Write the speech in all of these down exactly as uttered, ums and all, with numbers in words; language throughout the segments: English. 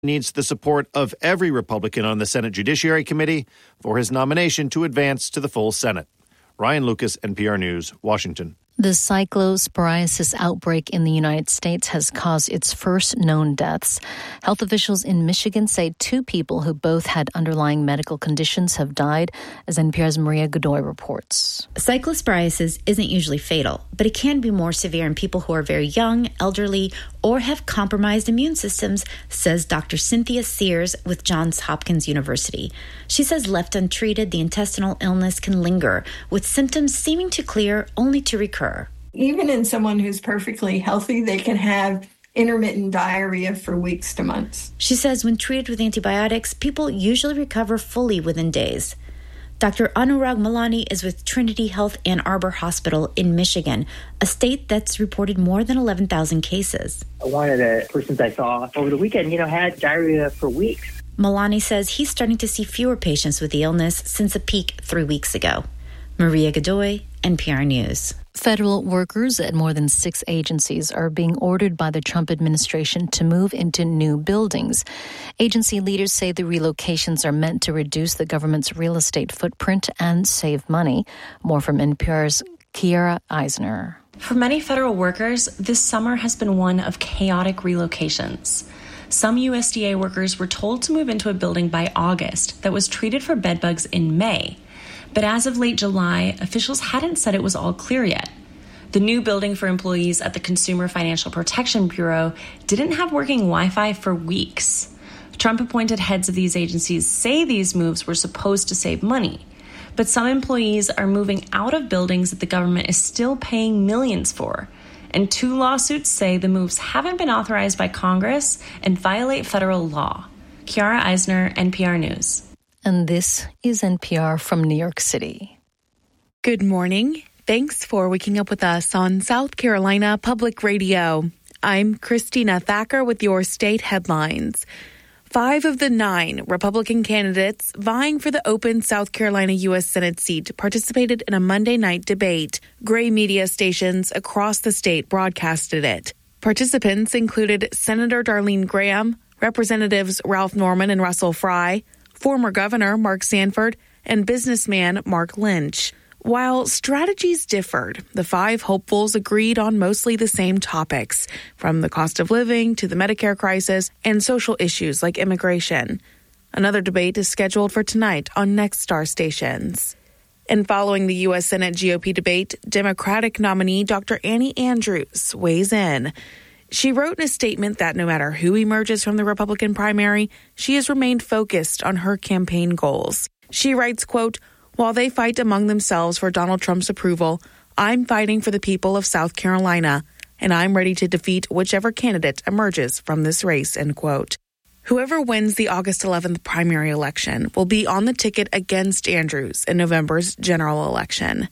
needs the support of every Republican on the Senate Judiciary Committee for his nomination to advance to the full Senate. Ryan Lucas, N P R News, Washington. The cyclosporiasis outbreak in the United States has caused its first known deaths. Health officials in Michigan say two people who both had underlying medical conditions have died, as N P R's Maria Godoy reports. Cyclosporiasis isn't usually fatal, but it can be more severe in people who are very young, elderly, or have compromised immune systems, says Doctor Cynthia Sears with Johns Hopkins University. She says left untreated, the intestinal illness can linger, with symptoms seeming to clear only to recur. Even in someone who's perfectly healthy, they can have intermittent diarrhea for weeks to months. She says when treated with antibiotics, people usually recover fully within days. Doctor Anurag Malani is with Trinity Health Ann Arbor Hospital in Michigan, a state that's reported more than eleven thousand cases. One of the persons I saw over the weekend, you know, had diarrhea for weeks. Malani says he's starting to see fewer patients with the illness since a peak three weeks ago. Maria Godoy, N P R News. Federal workers at more than six agencies are being ordered by the Trump administration to move into new buildings. Agency leaders say the relocations are meant to reduce the government's real estate footprint and save money. More from N P R's Kiara Eisner. For many federal workers, this summer has been one of chaotic relocations. Some U S D A workers were told to move into a building by August that was treated for bedbugs in May. But as of late July, officials hadn't said it was all clear yet. The new building for employees at the Consumer Financial Protection Bureau didn't have working Wi-Fi for weeks. Trump-appointed heads of these agencies say these moves were supposed to save money. But some employees are moving out of buildings that the government is still paying millions for. And two lawsuits say the moves haven't been authorized by Congress and violate federal law. Kiara Eisner, N P R News. And this is N P R from New York City. Good morning. Thanks for waking up with us on South Carolina Public Radio. I'm Christina Thacker with your state headlines. Five of the nine Republican candidates vying for the open South Carolina U S Senate seat participated in a Monday night debate. Gray media stations across the state broadcasted it. Participants included Senator Darlene Graham, Representatives Ralph Norman and Russell Fry, former Governor Mark Sanford, and businessman Mark Lynch. While strategies differed, the five hopefuls agreed on mostly the same topics, from the cost of living to the Medicare crisis and social issues like immigration. Another debate is scheduled for tonight on Next Star stations. And following the U S Senate G O P debate, Democratic nominee Doctor Annie Andrews weighs in. She wrote in a statement that no matter who emerges from the Republican primary, she has remained focused on her campaign goals. She writes, quote, "While they fight among themselves for Donald Trump's approval, I'm fighting for the people of South Carolina, and I'm ready to defeat whichever candidate emerges from this race," end quote. Whoever wins the August eleventh primary election will be on the ticket against Andrews in November's general election.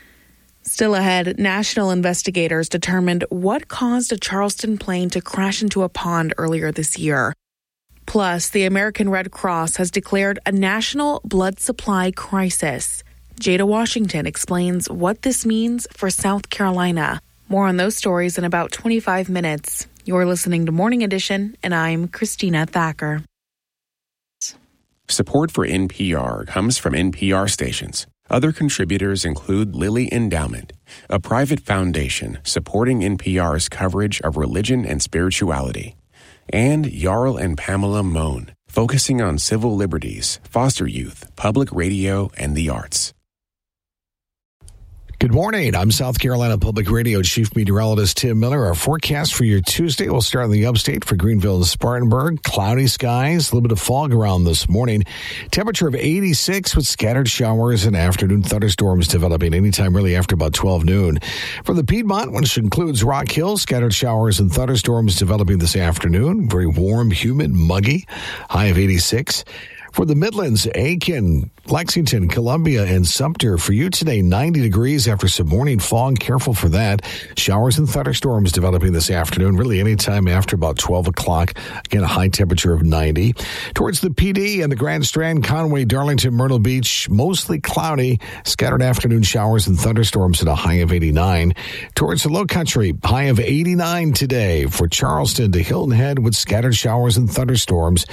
Still ahead, national investigators determined what caused a Charleston plane to crash into a pond earlier this year. Plus, the American Red Cross has declared a national blood supply crisis. Jada Washington explains what this means for South Carolina. More on those stories in about twenty-five minutes. You're listening to Morning Edition, and I'm Christina Thacker. Support for N P R comes from N P R stations. Other contributors include Lilly Endowment, a private foundation supporting N P R's coverage of religion and spirituality, and Jarl and Pamela Mohn, focusing on civil liberties, foster youth, public radio, and the arts. Good morning. I'm South Carolina Public Radio Chief Meteorologist Tim Miller. Our forecast for your Tuesday will start in the upstate for Greenville and Spartanburg. Cloudy skies, a little bit of fog around this morning. Temperature of eighty-six with scattered showers and afternoon thunderstorms developing anytime really after about twelve noon. For the Piedmont, which includes Rock Hill, scattered showers and thunderstorms developing this afternoon. Very warm, humid, muggy. High of eighty-six. For the Midlands, Aiken, Lexington, Columbia, and Sumter. For you today, ninety degrees after some morning fog. Careful for that. Showers and thunderstorms developing this afternoon, really anytime after about twelve o'clock. Again, a high temperature of ninety. Towards the P D and the Grand Strand, Conway, Darlington, Myrtle Beach, mostly cloudy. Scattered afternoon showers and thunderstorms at a high of eighty-nine. Towards the Low Country, high of eighty-nine today. For Charleston to Hilton Head with scattered showers and thunderstorms.